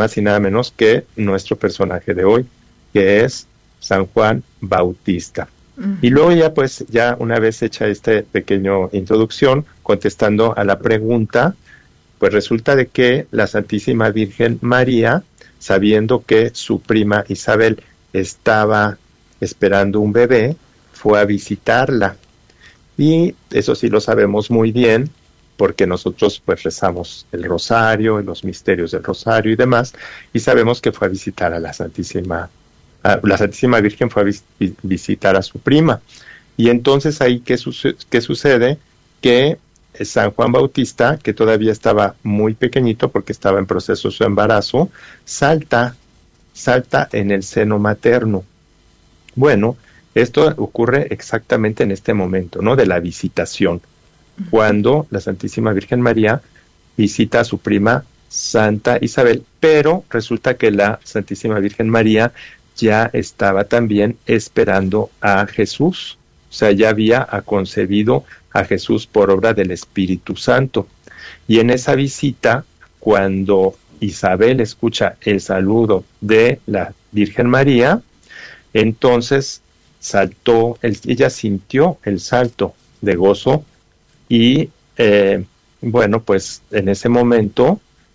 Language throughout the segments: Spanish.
más y nada menos que nuestro personaje de hoy, que es San Juan Bautista. Y luego ya pues, ya una vez hecha esta pequeña introducción, contestando a la pregunta, pues resulta de que la Santísima Virgen María, sabiendo que su prima Isabel estaba esperando un bebé, fue a visitarla. Y eso sí lo sabemos muy bien, porque nosotros pues rezamos el rosario, los misterios del rosario y demás, y sabemos que fue a visitar a la Santísima Virgen fue a visitar a su prima. Y entonces ahí, ¿qué sucede? Que San Juan Bautista, que todavía estaba muy pequeñito porque estaba en proceso de su embarazo, salta en el seno materno. Bueno, esto ocurre exactamente en este momento, ¿no? De la visitación, cuando la Santísima Virgen María visita a su prima Santa Isabel, pero resulta que la Santísima Virgen María ya estaba también esperando a Jesús, o sea, ya había concebido a Jesús por obra del Espíritu Santo. Y en esa visita, cuando Isabel escucha el saludo de la Virgen María, entonces ella sintió el salto de gozo y bueno, pues en ese momento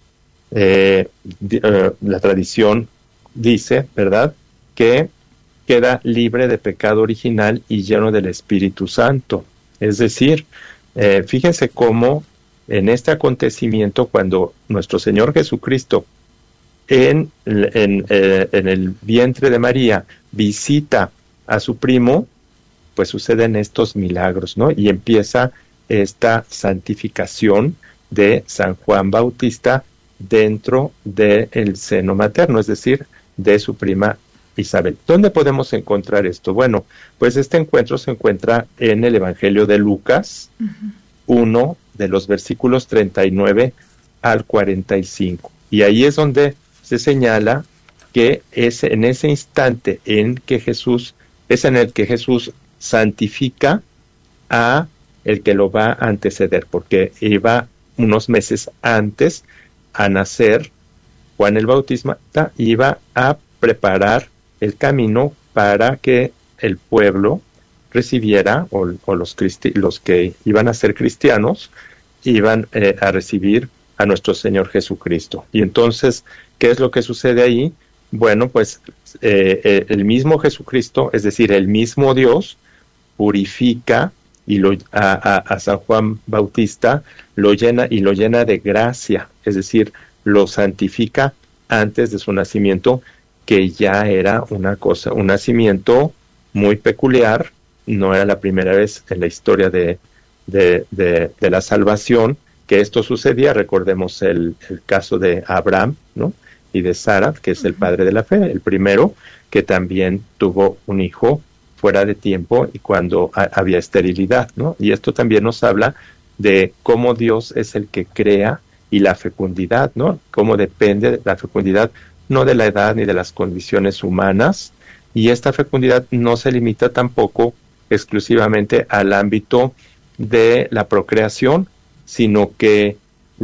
la tradición dice, ¿verdad?, que queda libre de pecado original y lleno del Espíritu Santo. Es decir, fíjense cómo en este acontecimiento, cuando nuestro Señor Jesucristo en el vientre de María visita a su primo, pues suceden estos milagros, ¿no? Y empieza esta santificación de San Juan Bautista dentro del seno materno, es decir, de su prima Isabel. ¿Dónde podemos encontrar esto? Bueno, pues este encuentro se encuentra en el Evangelio de Lucas, 1 de los versículos 39 al 45. Y ahí es donde se señala que es en ese instante en el que Jesús santifica a el que lo va a anteceder, porque iba unos meses antes a nacer Juan el Bautista, iba a preparar el camino para que el pueblo recibiera, o los que iban a ser cristianos, iban a recibir a nuestro Señor Jesucristo. Y entonces, ¿qué es lo que sucede ahí? Bueno, pues el mismo Jesucristo, es decir, el mismo Dios, purifica y a San Juan Bautista lo llena de gracia, es decir, lo santifica antes de su nacimiento, que ya era un nacimiento muy peculiar. No era la primera vez en la historia de la salvación que esto sucedía. Recordemos el caso de Abraham, ¿no?, y de Sara, que es el padre de la fe, el primero que también tuvo un hijo fuera de tiempo y cuando había esterilidad, ¿no? Y esto también nos habla de cómo Dios es el que crea y la fecundidad, ¿no? Cómo depende la fecundidad no de la edad ni de las condiciones humanas, y esta fecundidad no se limita tampoco exclusivamente al ámbito de la procreación, sino que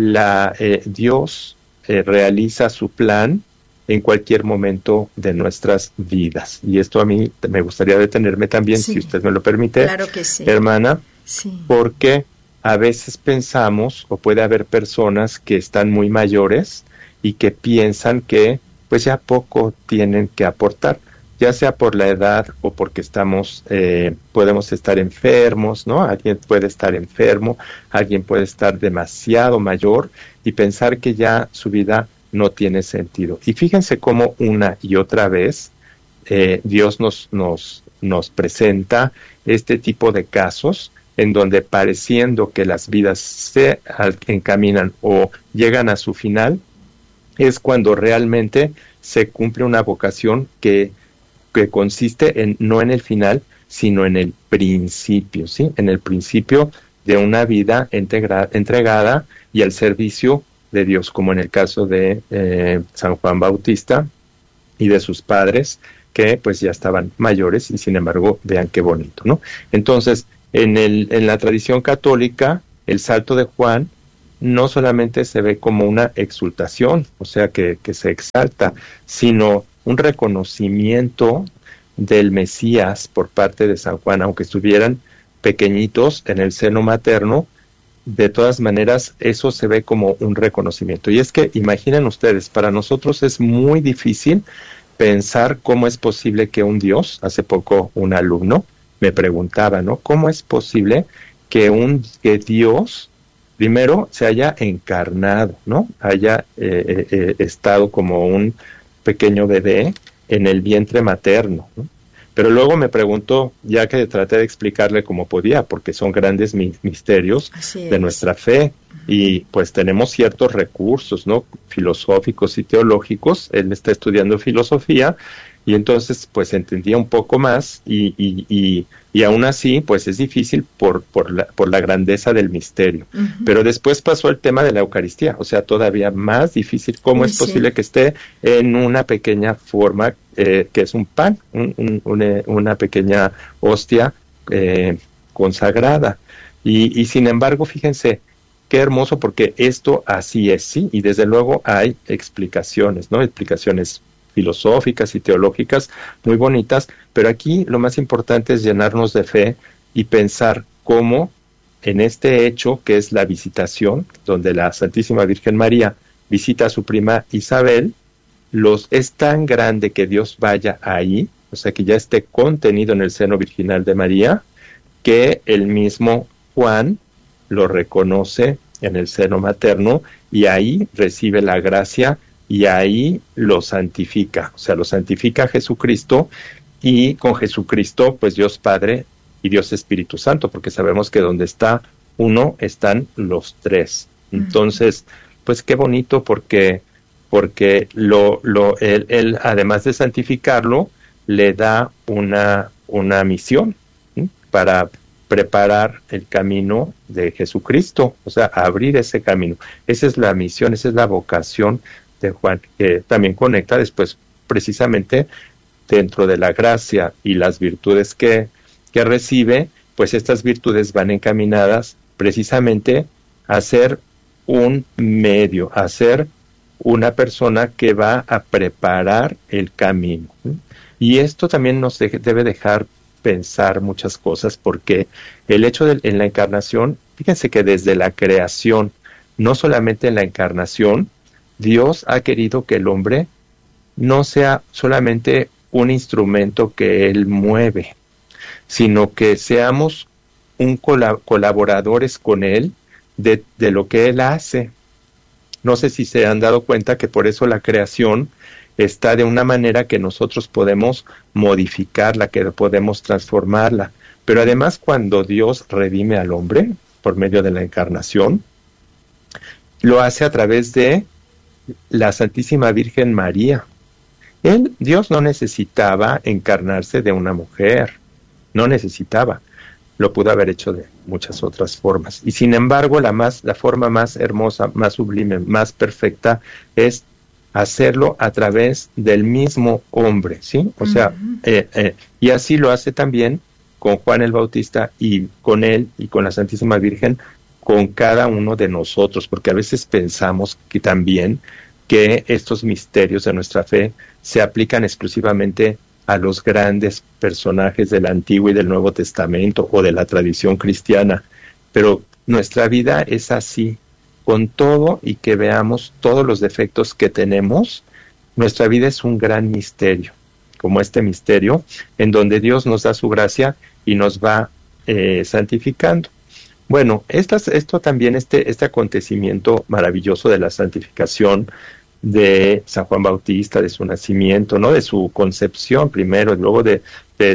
Dios realiza su plan en cualquier momento de nuestras vidas. Y esto a mí me gustaría detenerme también, si usted me lo permite, claro que sí, hermana, porque a veces pensamos, o puede haber personas que están muy mayores y que piensan que pues ya poco tienen que aportar, ya sea por la edad o porque podemos estar enfermos, ¿no? Alguien puede estar enfermo, alguien puede estar demasiado mayor y pensar que ya su vida no tiene sentido. Y fíjense cómo una y otra vez Dios nos presenta este tipo de casos en donde, pareciendo que las vidas se encaminan o llegan a su final, es cuando realmente se cumple una vocación que consiste no en el final, sino en el principio, ¿sí? En el principio de una vida entregada y al servicio de Dios, como en el caso de San Juan Bautista y de sus padres, que pues ya estaban mayores y sin embargo, vean qué bonito, ¿no? Entonces, en la tradición católica, el salto de Juan no solamente se ve como una exultación, o sea, que se exalta, sino un reconocimiento del Mesías por parte de San Juan, aunque estuvieran pequeñitos en el seno materno. De todas maneras, eso se ve como un reconocimiento. Y es que, imaginen ustedes, para nosotros es muy difícil pensar cómo es posible que un Dios, hace poco un alumno me preguntaba, ¿no? ¿Cómo es posible que Dios primero se haya encarnado, ¿no? Haya estado como un pequeño bebé en el vientre materno, ¿no? Pero luego me preguntó, ya que traté de explicarle cómo podía, porque son grandes misterios de nuestra fe, y pues tenemos ciertos recursos, ¿no? Filosóficos y teológicos. Él está estudiando filosofía, y entonces pues entendía un poco más, y aún así pues es difícil por la grandeza del misterio. Pero después pasó el tema de la Eucaristía, o sea, todavía más difícil. ¿Cómo es posible que esté en una pequeña forma, que es un pan, una pequeña hostia consagrada? Y sin embargo, fíjense, qué hermoso, porque esto así es, sí, y desde luego hay explicaciones, ¿no? Explicaciones filosóficas y teológicas muy bonitas, pero aquí lo más importante es llenarnos de fe y pensar cómo en este hecho, que es la visitación, donde la Santísima Virgen María visita a su prima Isabel, es tan grande que Dios vaya ahí, o sea, que ya esté contenido en el seno virginal de María, que el mismo Juan lo reconoce en el seno materno, y ahí recibe la gracia, y ahí lo santifica, o sea, lo santifica Jesucristo, y con Jesucristo, pues Dios Padre y Dios Espíritu Santo, porque sabemos que donde está uno, están los tres. Entonces, pues qué bonito, porque él, además de santificarlo, le da una misión, ¿sí? Para preparar el camino de Jesucristo, o sea, abrir ese camino. Esa es la misión, esa es la vocación de Juan, que también conecta después precisamente dentro de la gracia y las virtudes que recibe, pues estas virtudes van encaminadas precisamente a ser un medio, a ser una persona que va a preparar el camino. Y esto también nos debe dejar pensar muchas cosas, porque el hecho en la encarnación, fíjense que desde la creación, no solamente en la encarnación, Dios ha querido que el hombre no sea solamente un instrumento que Él mueve, sino que seamos colaboradores con Él de lo que Él hace. No sé si se han dado cuenta que por eso la creación está de una manera que nosotros podemos modificarla, que podemos transformarla. Pero además, cuando Dios redime al hombre por medio de la encarnación, lo hace a través de la Santísima Virgen María. Dios no necesitaba encarnarse de una mujer, no necesitaba. Lo pudo haber hecho de muchas otras formas. Y sin embargo, la forma más hermosa, más sublime, más perfecta es hacerlo a través del mismo hombre, ¿sí? O sea, y así lo hace también con Juan el Bautista, y con él y con la Santísima Virgen, con cada uno de nosotros, porque a veces pensamos que también que estos misterios de nuestra fe se aplican exclusivamente a los grandes personajes del Antiguo y del Nuevo Testamento o de la tradición cristiana, pero nuestra vida es así, con todo, y que veamos todos los defectos que tenemos. Nuestra vida es un gran misterio, como este misterio en donde Dios nos da su gracia y nos va santificando. Bueno, esto también, este acontecimiento maravilloso de la santificación de San Juan Bautista, de su nacimiento, ¿no? De su concepción primero, y luego de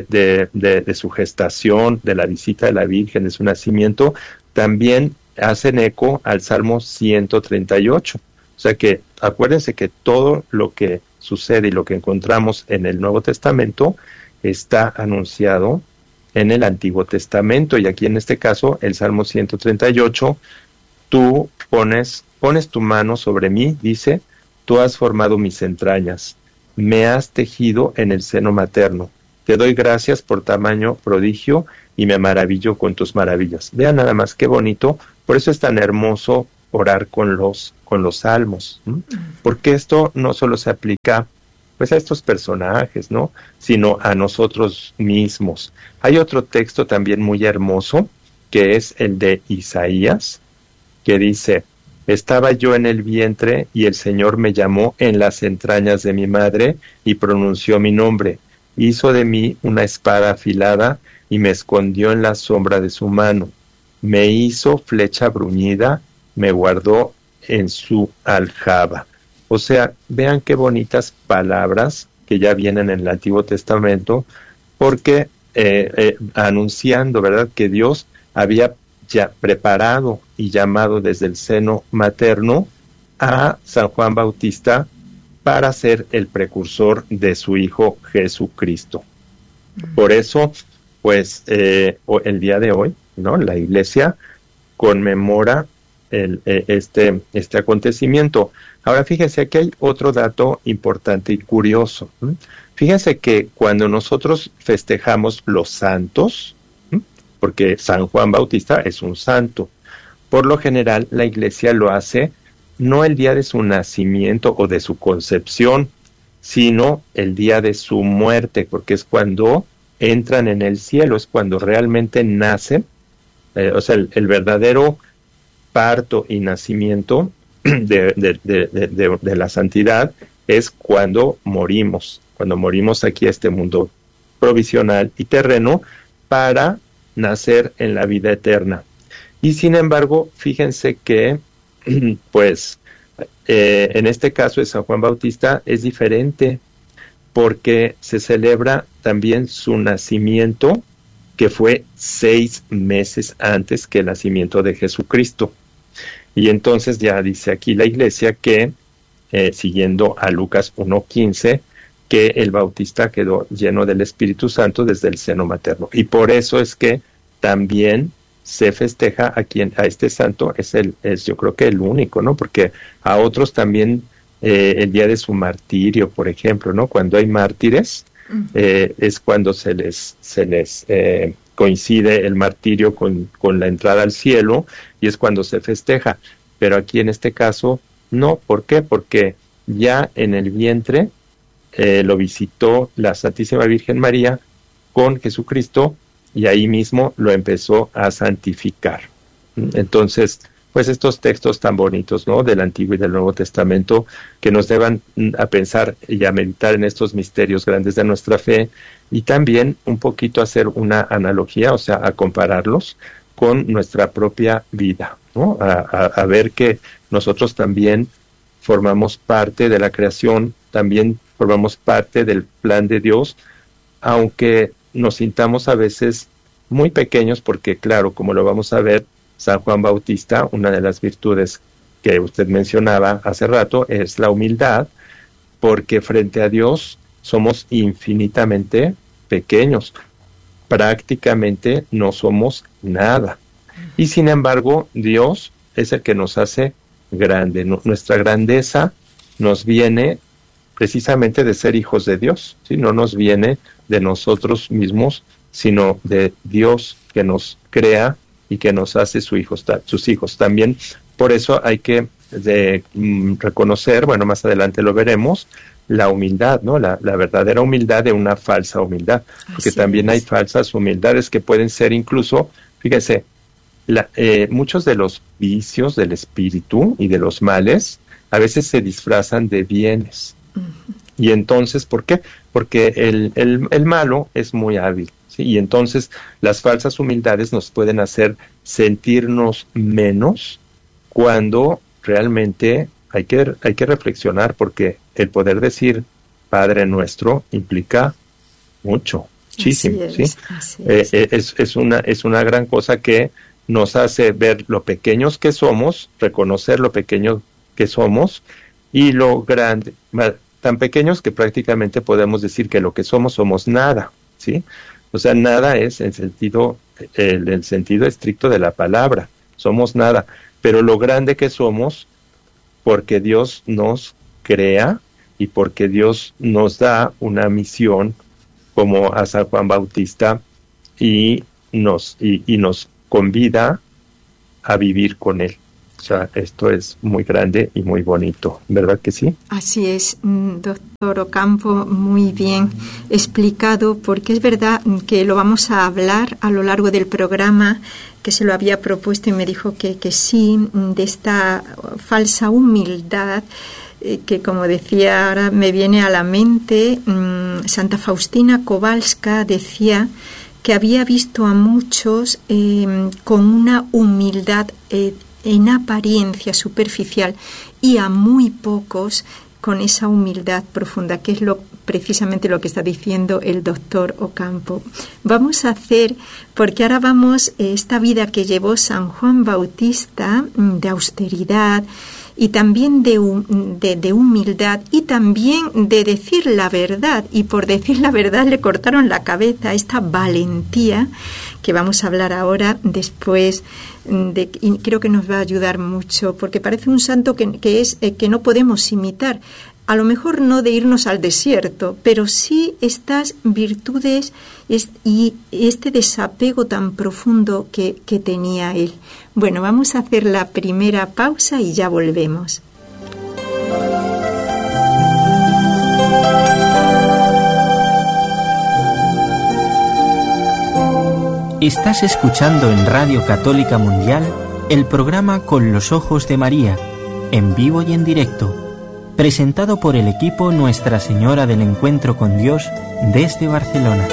su gestación, de la visita de la Virgen, de su nacimiento, también hacen eco al Salmo 138. O sea que acuérdense que todo lo que sucede y lo que encontramos en el Nuevo Testamento está anunciado en el Antiguo Testamento, y aquí en este caso el Salmo 138, tú pones tu mano sobre mí, dice, tú has formado mis entrañas, me has tejido en el seno materno, te doy gracias por tamaño prodigio y me maravillo con tus maravillas. Vean nada más qué bonito, por eso es tan hermoso orar con los salmos, ¿no? Porque esto no solo se aplica pues a estos personajes, ¿no? Sino a nosotros mismos. Hay otro texto también muy hermoso, que es el de Isaías, que dice: estaba yo en el vientre y el Señor me llamó en las entrañas de mi madre y pronunció mi nombre. Hizo de mí una espada afilada y me escondió en la sombra de su mano. Me hizo flecha bruñida, me guardó en su aljaba. O sea, vean qué bonitas palabras que ya vienen en el Antiguo Testamento, porque anunciando, ¿verdad?, que Dios había ya preparado y llamado desde el seno materno a San Juan Bautista para ser el precursor de su Hijo Jesucristo. Por eso, pues, el día de hoy, ¿no?, la Iglesia conmemora este acontecimiento. Ahora fíjense, aquí hay otro dato importante y curioso. Fíjense que cuando nosotros festejamos los santos, porque San Juan Bautista es un santo, por lo general la Iglesia lo hace no el día de su nacimiento o de su concepción, sino el día de su muerte, porque es cuando entran en el cielo, es cuando realmente nacen, o sea, el verdadero parto y nacimiento de la santidad es cuando morimos aquí a este mundo provisional y terreno para nacer en la vida eterna. Y sin embargo, fíjense que pues en este caso de San Juan Bautista es diferente, porque se celebra también su nacimiento, que fue 6 meses antes que el nacimiento de Jesucristo. Y entonces ya dice aquí la Iglesia que, siguiendo a Lucas 1:15, que el Bautista quedó lleno del Espíritu Santo desde el seno materno. Y por eso es que también se festeja a este santo, es yo creo que el único, ¿no? Porque a otros también el día de su martirio, por ejemplo, ¿no? Cuando hay mártires, es cuando se les coincide el martirio con la entrada al cielo, y es cuando se festeja. Pero aquí en este caso no. ¿Por qué? Porque ya en el vientre lo visitó la Santísima Virgen María con Jesucristo, y ahí mismo lo empezó a santificar. Entonces, pues estos textos tan bonitos, ¿no?, del Antiguo y del Nuevo Testamento, que nos llevan a pensar y a meditar en estos misterios grandes de nuestra fe, y también un poquito hacer una analogía, o sea, a compararlos con nuestra propia vida, ¿no? A ver que nosotros también formamos parte de la creación, también formamos parte del plan de Dios, aunque nos sintamos a veces muy pequeños, porque claro, como lo vamos a ver, San Juan Bautista, una de las virtudes que usted mencionaba hace rato, es la humildad, porque frente a Dios somos infinitamente pequeños, prácticamente no somos nada. Y sin embargo, Dios es el que nos hace grande. Nuestra grandeza nos viene precisamente de ser hijos de Dios, ¿sí? No nos viene de nosotros mismos, sino de Dios, que nos crea y que nos hace sus hijos. También por eso hay que reconocer, bueno, más adelante lo veremos, la humildad, ¿no? La verdadera humildad de una falsa humildad, porque también hay falsas humildades que pueden ser incluso, fíjese, muchos de los vicios del espíritu y de los males a veces se disfrazan de bienes. Y entonces, ¿por qué? Porque el malo es muy hábil, ¿sí? Y entonces las falsas humildades nos pueden hacer sentirnos menos, cuando realmente hay que reflexionar, porque el poder decir Padre Nuestro implica muchísimo, ¿sí? Es una gran cosa que nos hace ver lo pequeños que somos, reconocer lo pequeño que somos, y lo grande, tan pequeños que prácticamente podemos decir que lo que somos nada, ¿sí? O sea, nada es el sentido estricto de la palabra, somos nada, pero lo grande que somos, porque Dios nos crea y porque Dios nos da una misión, como a San Juan Bautista, y nos convida a vivir con Él. O sea, esto es muy grande y muy bonito, ¿verdad que sí? Así es, doctor Ocampo, muy bien explicado, porque es verdad que lo vamos a hablar a lo largo del programa, que se lo había propuesto y me dijo que sí, de esta falsa humildad, que como decía, ahora me viene a la mente, Santa Faustina Kowalska decía que había visto a muchos con una humildad en apariencia superficial y a muy pocos con esa humildad profunda, que es precisamente lo que está diciendo el doctor Ocampo. Vamos a hacer, porque ahora vamos, esta vida que llevó San Juan Bautista, de austeridad y también de humildad y también de decir la verdad, y por decir la verdad le cortaron la cabeza, esta valentía que vamos a hablar ahora después, y creo que nos va a ayudar mucho, porque parece un santo que no podemos imitar. A lo mejor no de irnos al desierto, pero sí estas virtudes y este desapego tan profundo que tenía él. Bueno, vamos a hacer la primera pausa y ya volvemos. Estás escuchando en Radio Católica Mundial el programa Con los Ojos de María, en vivo y en directo, presentado por el equipo Nuestra Señora del Encuentro con Dios desde Barcelona.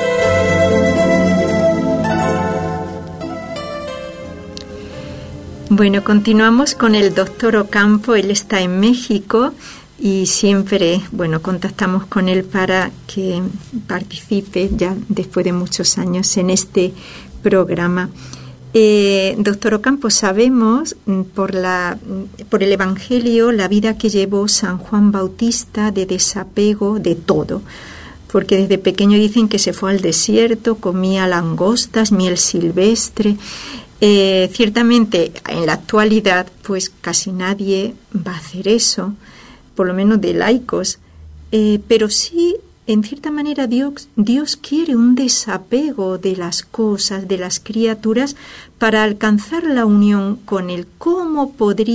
Bueno, continuamos con el doctor Ocampo. Él está en México y siempre, contactamos con él para que participe ya después de muchos años en este programa. Doctor Ocampo, sabemos por el Evangelio la vida que llevó San Juan Bautista de desapego de todo, porque desde pequeño dicen que se fue al desierto, comía langostas, miel silvestre. Ciertamente en la actualidad pues casi nadie va a hacer eso, por lo menos de laicos, pero sí, en cierta manera Dios quiere un desapego de las cosas, de las criaturas, para alcanzar la unión con Él. ¿Cómo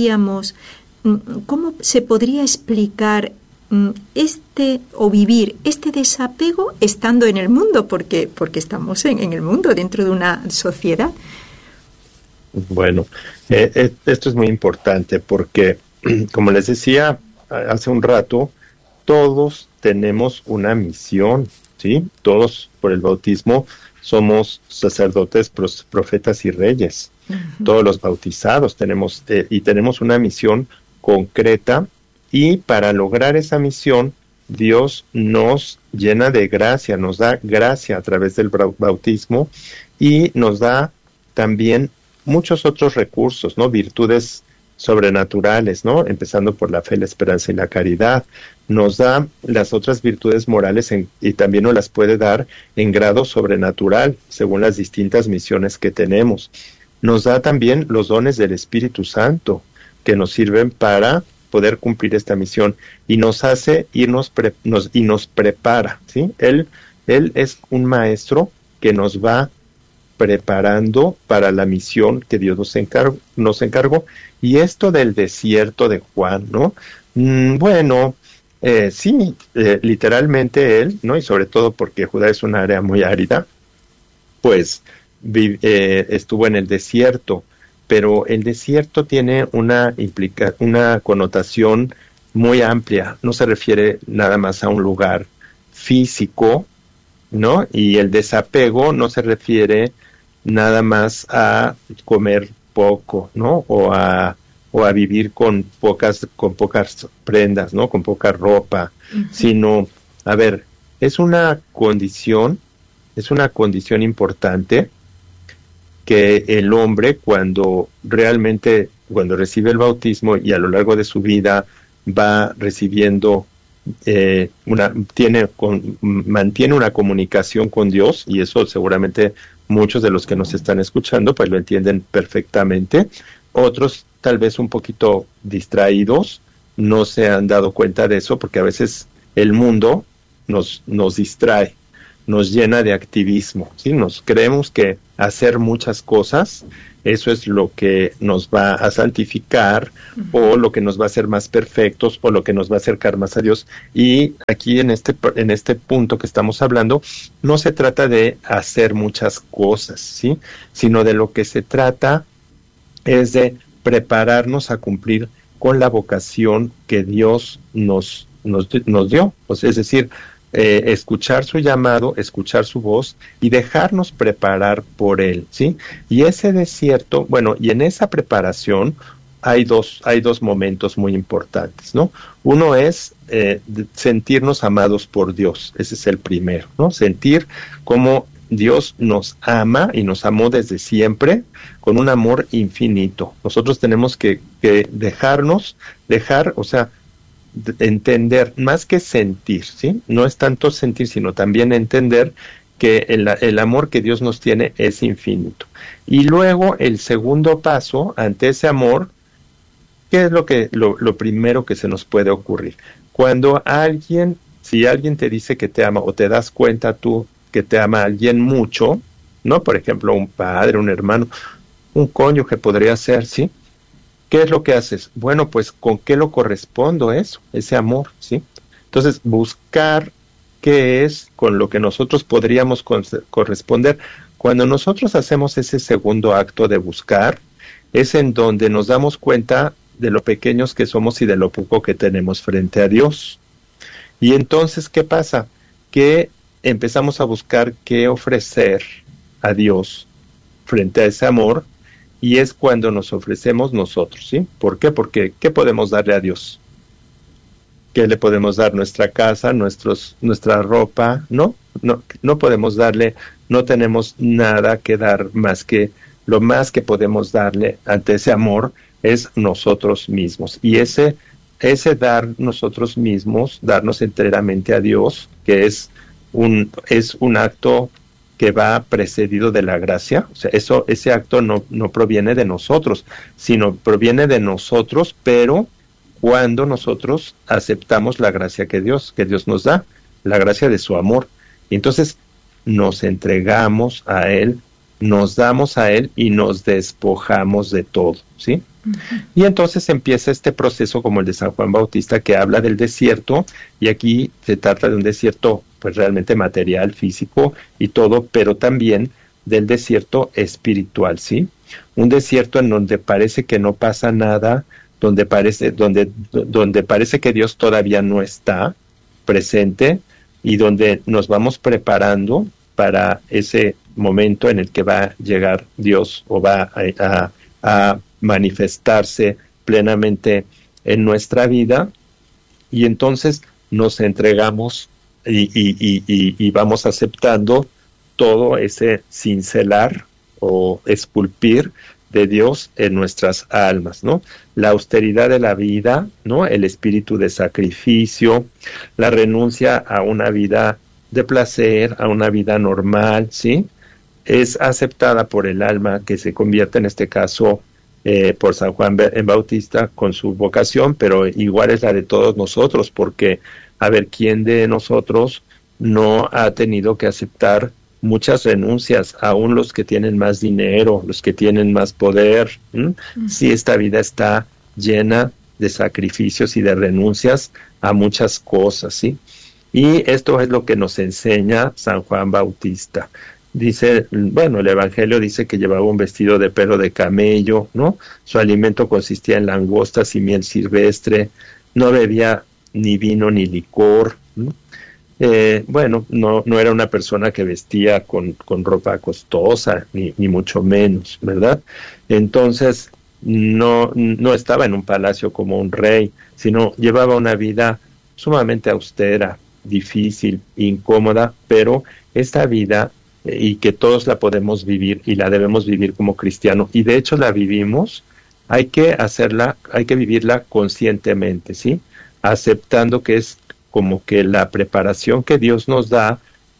se podría explicar o vivir este desapego estando en el mundo? Porque estamos en el mundo, dentro de una sociedad. Bueno, esto es muy importante porque, como les decía hace un rato, todos tenemos una misión, ¿sí? Todos por el bautismo somos sacerdotes, profetas y reyes. Uh-huh. Todos los bautizados tenemos una misión concreta, y para lograr esa misión Dios nos llena de gracia, nos da gracia a través del bautismo y nos da también muchos otros recursos, ¿no? Virtudes sobrenaturales, ¿no? Empezando por la fe, la esperanza y la caridad. Nos da las otras virtudes morales y también nos las puede dar en grado sobrenatural, según las distintas misiones que tenemos. Nos da también los dones del Espíritu Santo, que nos sirven para poder cumplir esta misión, y nos hace y nos prepara, ¿sí? Él es un maestro que nos va preparando para la misión que Dios nos encargó. Y esto del desierto de Juan, ¿no? Sí, literalmente él, ¿no? Y sobre todo porque Judá es un área muy árida, pues estuvo en el desierto, pero el desierto tiene una connotación muy amplia, no se refiere nada más a un lugar físico, ¿no? Y el desapego no se refiere nada más a comer poco, ¿no? O a vivir con pocas prendas, ¿no? Con poca ropa, uh-huh. Sino, es una condición importante que el hombre cuando recibe el bautismo y a lo largo de su vida va recibiendo mantiene una comunicación con Dios, y eso seguramente muchos de los que nos están escuchando pues lo entienden perfectamente. Otros tal vez un poquito distraídos no se han dado cuenta de eso, porque a veces el mundo nos distrae, nos llena de activismo, ¿sí? Nos creemos que hacer muchas cosas eso es lo que nos va a santificar, o lo que nos va a hacer más perfectos, o lo que nos va a acercar más a Dios. Y aquí en este punto que estamos hablando, no se trata de hacer muchas cosas, ¿sí? Sino de lo que se trata es de prepararnos a cumplir con la vocación que Dios nos dio. Pues, es decir, escuchar su llamado, escuchar su voz y dejarnos preparar por Él, ¿sí? Y ese desierto, bueno, y en esa preparación hay dos momentos muy importantes, ¿no? Uno es sentirnos amados por Dios, ese es el primero, ¿no? Sentir cómo Dios nos ama y nos amó desde siempre con un amor infinito. Nosotros tenemos que dejar, o sea, entender, más que sentir, ¿sí? No es tanto sentir, sino también entender que el amor que Dios nos tiene es infinito. Y luego el segundo paso ante ese amor, ¿qué es lo primero que se nos puede ocurrir? Cuando si alguien te dice que te ama, o te das cuenta tú que te ama alguien mucho, ¿no? Por ejemplo, un padre, un hermano, un cónyuge podría ser, ¿sí? ¿Qué es lo que haces? Bueno, pues, ¿con qué lo correspondo ese amor, ¿sí? Entonces, buscar qué es con lo que nosotros podríamos corresponder. Cuando nosotros hacemos ese segundo acto de buscar, es en donde nos damos cuenta de lo pequeños que somos y de lo poco que tenemos frente a Dios. Y entonces, ¿qué pasa? Que empezamos a buscar qué ofrecer a Dios frente a ese amor, y es cuando nos ofrecemos nosotros, ¿sí? ¿Por qué? Porque ¿qué podemos darle a Dios? ¿Qué le podemos dar? Nuestra casa, nuestra ropa, ¿no? No podemos darle, no tenemos nada que dar más que lo más que podemos darle ante ese amor es nosotros mismos. Y ese dar nosotros mismos, darnos enteramente a Dios, que es un acto que va precedido de la gracia. O sea, ese acto no proviene de nosotros, sino proviene de nosotros, pero cuando nosotros aceptamos la gracia que Dios nos da, la gracia de su amor. Y entonces nos entregamos a Él, nos damos a Él y nos despojamos de todo, ¿sí? Y entonces empieza este proceso como el de San Juan Bautista, que habla del desierto, y aquí se trata de un desierto pues realmente material, físico y todo, pero también del desierto espiritual, ¿sí? Un desierto en donde parece que no pasa nada, donde parece que Dios todavía no está presente, y donde nos vamos preparando para ese momento en el que va a llegar Dios, o va a manifestarse plenamente en nuestra vida, y entonces nos entregamos y vamos aceptando todo ese cincelar o esculpir de Dios en nuestras almas, ¿no? La austeridad de la vida, ¿no? El espíritu de sacrificio, la renuncia a una vida de placer, a una vida normal, ¿sí? Es aceptada por el alma, que se convierte en este caso por San Juan Bautista con su vocación, pero igual es la de todos nosotros, porque a ver, ¿quién de nosotros no ha tenido que aceptar muchas renuncias, aún los que tienen más dinero, los que tienen más poder? Sí, esta vida está llena de sacrificios y de renuncias a muchas cosas, ¿sí? Y esto es lo que nos enseña San Juan Bautista. Dice, bueno, el Evangelio dice que llevaba un vestido de pelo de camello, ¿no? Su alimento consistía en langostas y miel silvestre, no bebía ni vino ni licor, ¿no? Bueno, no era una persona que vestía con ropa costosa, ni mucho menos, ¿verdad? Entonces, no estaba en un palacio como un rey, sino llevaba una vida sumamente austera, difícil, incómoda, pero esta vida, y que todos la podemos vivir y la debemos vivir como cristiano, y de hecho la vivimos, hay que vivirla conscientemente, ¿sí? Aceptando que es como que la preparación que Dios nos da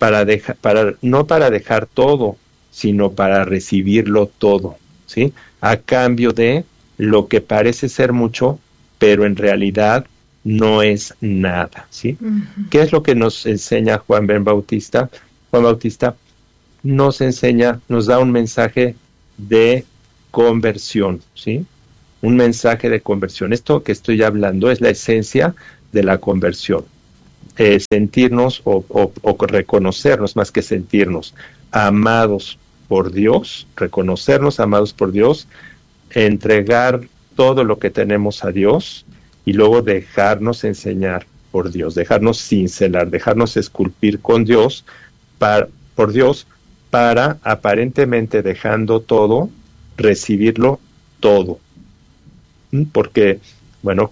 no para dejar todo, sino para recibirlo todo, ¿sí? A cambio de lo que parece ser mucho, pero en realidad no es nada, ¿sí? Uh-huh. ¿Qué es lo que nos enseña Juan Bautista? Juan Bautista nos da un mensaje de conversión, ¿sí? Un mensaje de conversión. Esto que estoy hablando es la esencia de la conversión. Sentirnos o reconocernos, más que sentirnos, amados por Dios, reconocernos amados por Dios, entregar todo lo que tenemos a Dios y luego dejarnos enseñar por Dios, dejarnos cincelar, dejarnos esculpir con Dios, por Dios, para aparentemente dejando todo, recibirlo todo. Porque, bueno,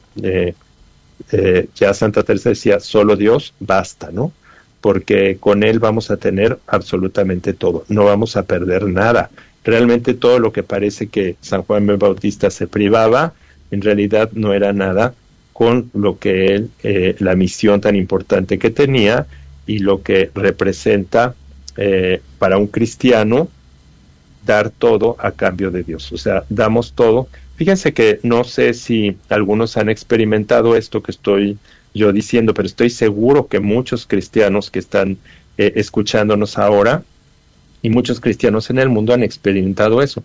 ya Santa Teresa decía, solo Dios basta, ¿no? Porque con Él vamos a tener absolutamente todo, no vamos a perder nada. Realmente todo lo que parece que San Juan Bautista se privaba, en realidad no era nada con lo que él, la misión tan importante que tenía y lo que representa para un cristiano dar todo a cambio de Dios. O sea, damos todo. Fíjense que no sé si algunos han experimentado esto que estoy yo diciendo, pero estoy seguro que muchos cristianos que están escuchándonos ahora y muchos cristianos en el mundo han experimentado eso.